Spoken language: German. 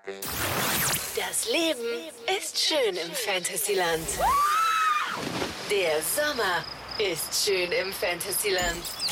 Das Leben ist schön im Fantasyland. Der Sommer ist schön im Fantasyland.